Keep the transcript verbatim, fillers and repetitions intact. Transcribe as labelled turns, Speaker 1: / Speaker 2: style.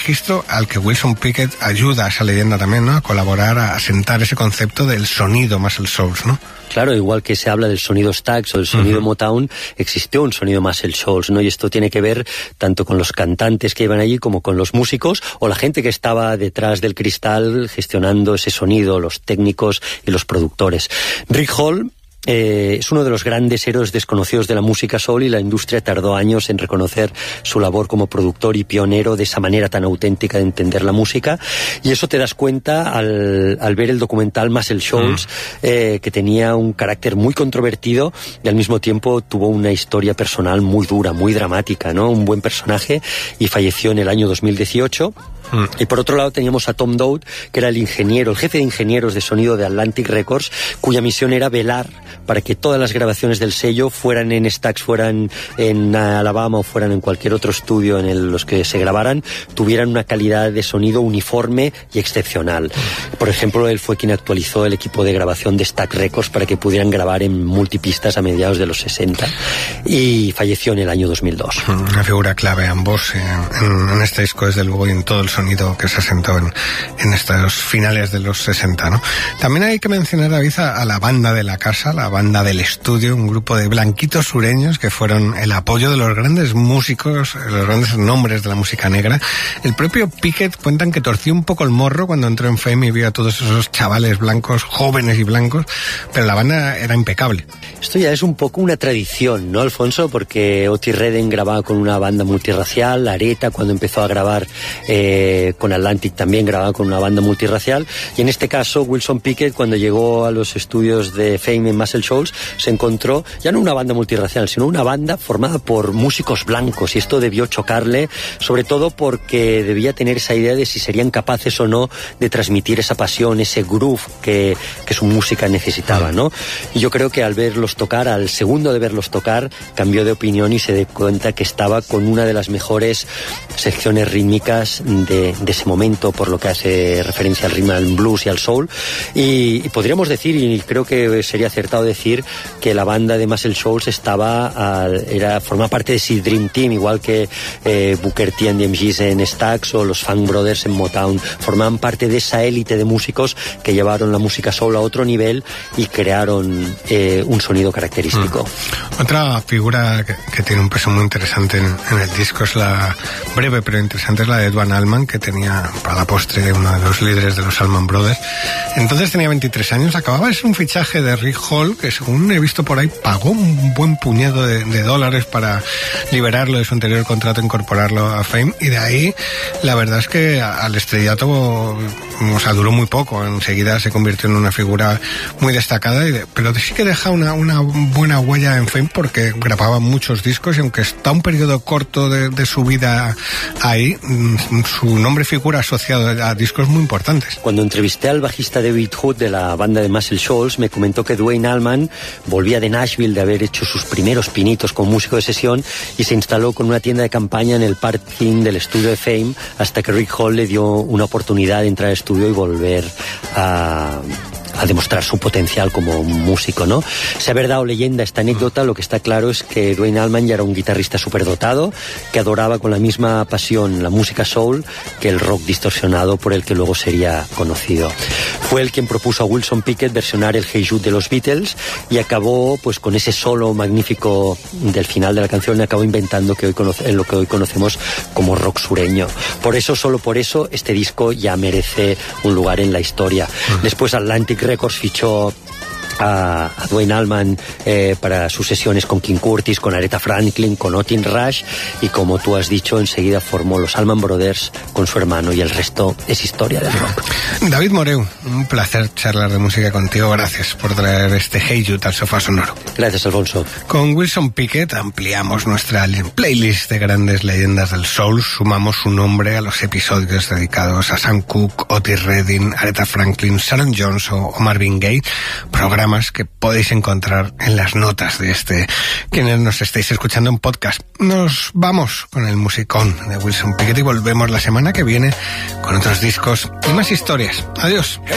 Speaker 1: registro al que Wilson Pickett ayuda a esa leyenda también, ¿no? A colaborar, a asentar ese concepto del sonido Muscle Shoals, ¿no?
Speaker 2: Claro, igual que se habla del sonido Stax o del sonido uh-huh. Motown, existió un sonido Muscle Shoals, ¿no? Y esto tiene que ver tanto con los cantantes que iban allí como con los músicos o la gente que estaba detrás del cristal gestionando ese sonido, los técnicos y los productores. Rick Hall Eh, es uno de los grandes héroes desconocidos de la música soul y la industria tardó años en reconocer su labor como productor y pionero de esa manera tan auténtica de entender la música, y eso te das cuenta al, al ver el documental Muscle Shoals, mm. eh, que tenía un carácter muy controvertido y al mismo tiempo tuvo una historia personal muy dura, muy dramática, ¿no? Un buen personaje, y falleció en el año dos mil dieciocho. Mm. Y por otro lado teníamos a Tom Dowd, que era el ingeniero, el jefe de ingenieros de sonido de Atlantic Records, cuya misión era velar para que todas las grabaciones del sello, fueran en Stax, fueran en Alabama o fueran en cualquier otro estudio en el, los que se grabaran, tuvieran una calidad de sonido uniforme y excepcional. Por ejemplo, él fue quien actualizó el equipo de grabación de Stax Records para que pudieran grabar en multipistas a mediados de los sesenta, y falleció en el año dos mil dos.
Speaker 1: Una figura clave ambos en, en este disco, desde luego, y en todo el sonido que se asentó en, en estos finales de los sesenta, ¿no? También hay que mencionar, David, a, a la banda de la casa, la banda del estudio, un grupo de blanquitos sureños que fueron el apoyo de los grandes músicos, los grandes nombres de la música negra. El propio Pickett cuentan que torció un poco el morro cuando entró en Fame y vio a todos esos chavales blancos, jóvenes y blancos, pero la banda era impecable.
Speaker 2: Esto ya es un poco una tradición, ¿no, Alfonso? Porque Otis Redding grababa con una banda multirracial, Aretha cuando empezó a grabar eh, con Atlantic también grababa con una banda multirracial, y en este caso Wilson Pickett, cuando llegó a los estudios de Fame en Muscle Shoals, se encontró ya no una banda multirracial, sino una banda formada por músicos blancos, y esto debió chocarle, sobre todo porque debía tener esa idea de si serían capaces o no de transmitir esa pasión, ese groove que, que su música necesitaba, ¿no? Y yo creo que al verlos tocar, al segundo de verlos tocar, cambió de opinión y se dio cuenta que estaba con una de las mejores secciones rítmicas de, de ese momento, por lo que hace referencia al rhythm and blues y al soul, y, y podríamos decir, y creo que sería acertado decir, que la banda de Muscle Shoals estaba a, era formaba parte de ese Dream Team, igual que eh, Booker T and the M Gs en Stax o los Funk Brothers en Motown. Formaban parte de esa élite de músicos que llevaron la música soul a otro nivel y crearon eh, un sonido característico.
Speaker 1: Mm. Otra figura que, que tiene un peso muy interesante en, en el disco es la breve pero interesante, es la de Duane Allman, que tenía para la postre uno de los líderes de los Allman Brothers. Entonces tenía veintitrés años, acababa de ser un fichaje de Rick Hall, que según he visto por ahí pagó un buen puñado de, de dólares para liberarlo de su anterior contrato, incorporarlo a Fame, y de ahí la verdad es que al estrellato, o sea, duró muy poco, enseguida se convirtió en una figura muy destacada, y de, pero sí que deja una, una buena huella en Fame porque grababa muchos discos, y aunque está un periodo corto de, de su vida ahí, su nombre figura asociado a discos muy importantes.
Speaker 2: Cuando entrevisté al bajista David Hood de la banda de Muscle Shoals, me comentó que Duane Allman volvía de Nashville de haber hecho sus primeros pinitos como músico de sesión y se instaló con una tienda de campaña en el parking del estudio de Fame hasta que Rick Hall le dio una oportunidad de entrar al estudio y volver a... a demostrar su potencial como músico, ¿no? Sea verdad o leyenda esta anécdota, lo que está claro es que Duane Allman ya era un guitarrista superdotado que adoraba con la misma pasión la música soul que el rock distorsionado por el que luego sería conocido. Fue él quien propuso a Wilson Pickett versionar el Hey Jude de los Beatles y acabó pues con ese solo magnífico del final de la canción, acabó inventando que hoy conoce, lo que hoy conocemos como rock sureño. Por eso, solo por eso, este disco ya merece un lugar en la historia. Uh-huh. Después Atlantic Records fichó a, a Duane Allman eh, para sus sesiones con King Curtis, con Aretha Franklin, con Otis Rush, y como tú has dicho, enseguida formó los Allman Brothers con su hermano, y el resto es historia del rock.
Speaker 1: David Moreu, un placer charlar de música contigo. Gracias por traer este Hey Jude al sofá sonoro.
Speaker 2: Gracias, Alfonso.
Speaker 1: Con Wilson Pickett ampliamos nuestra playlist de grandes leyendas del soul. Sumamos su nombre a los episodios dedicados a Sam Cooke, Otis Redding, Aretha Franklin, Sharon Jones o Marvin Gaye, programas que podéis encontrar en las notas de este, quienes nos estáis escuchando en podcast. Nos vamos con el musicón de Wilson Pickett y volvemos la semana que viene con otros discos y más historias. Adiós.